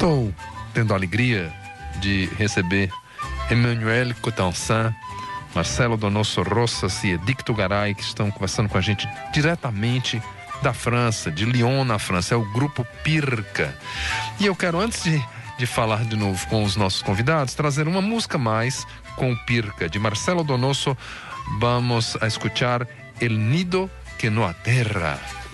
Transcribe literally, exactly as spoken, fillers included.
Estou tendo a alegria de receber Emmanuel Coutançin, Marcelo Donoso Roças e Edicto Garay, que estão conversando com a gente diretamente da França, de Lyon, na França. É o grupo Pirca. E eu quero, antes de, de falar de novo com os nossos convidados, trazer uma música mais com o Pirca, de Marcelo Donoso. Vamos a escuchar El Nido que no aterra.